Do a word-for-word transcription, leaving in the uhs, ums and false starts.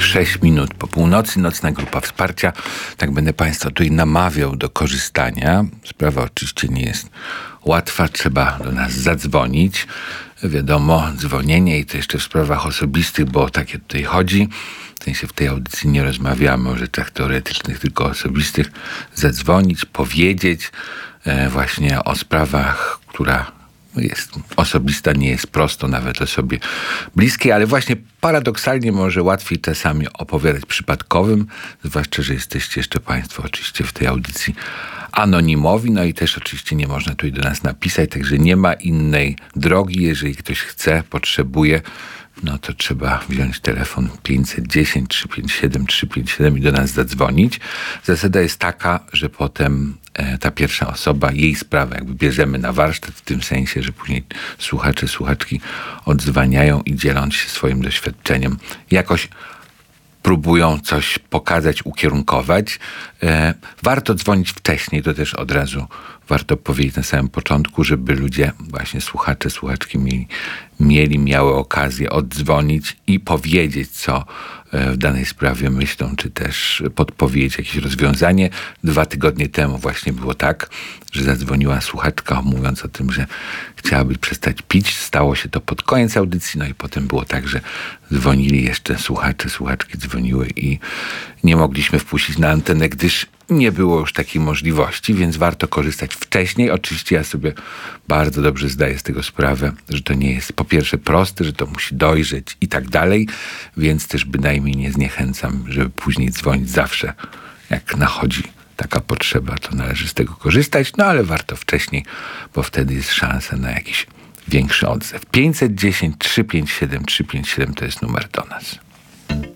sześć minut po północy, nocna grupa wsparcia. Tak będę Państwa tutaj namawiał do korzystania. Sprawa oczywiście nie jest łatwa, trzeba do nas zadzwonić. Wiadomo, dzwonienie i to jeszcze w sprawach osobistych, bo o takie tutaj chodzi. W sensie w tej audycji nie rozmawiamy o rzeczach teoretycznych, tylko osobistych. Zadzwonić, powiedzieć e, właśnie o sprawach, która jest osobista, nie jest prosto nawet osobie bliskiej, ale właśnie paradoksalnie może łatwiej czasami opowiadać przypadkowym, zwłaszcza, że jesteście jeszcze Państwo oczywiście w tej audycji anonimowi, no i też oczywiście nie można tutaj do nas napisać, także nie ma innej drogi. Jeżeli ktoś chce, potrzebuje, no to trzeba wziąć telefon pięćset dziesięć, trzysta pięćdziesiąt siedem, trzysta pięćdziesiąt siedem i do nas zadzwonić. Zasada jest taka, że potem e, ta pierwsza osoba, jej sprawę jakby bierzemy na warsztat, w tym sensie, że później słuchacze, słuchaczki odzwaniają i dzieląc się swoim doświadczeniem, jakoś próbują coś pokazać, ukierunkować. E, warto dzwonić wcześniej, to też od razu warto powiedzieć na samym początku, żeby ludzie, właśnie słuchacze, słuchaczki mieli, mieli miały okazję oddzwonić i powiedzieć, co w danej sprawie myślą, czy też podpowiedzieć jakieś rozwiązanie. Dwa tygodnie temu właśnie było tak, że zadzwoniła słuchaczka, mówiąc o tym, że chciałaby przestać pić. Stało się to pod koniec audycji, no i potem było tak, że dzwonili jeszcze słuchacze, słuchaczki dzwoniły i nie mogliśmy wpuścić na antenę, gdyż nie było już takiej możliwości, więc warto korzystać wcześniej. Oczywiście ja sobie bardzo dobrze zdaję z tego sprawę, że to nie jest po pierwsze proste, że to musi dojrzeć i tak dalej, więc też bynajmniej nie zniechęcam, żeby później dzwonić zawsze, jak nachodzi taka potrzeba, to należy z tego korzystać, no ale warto wcześniej, bo wtedy jest szansa na jakiś większy odzew. pięćset dziesięć, trzysta pięćdziesiąt siedem, trzysta pięćdziesiąt siedem to jest numer do nas.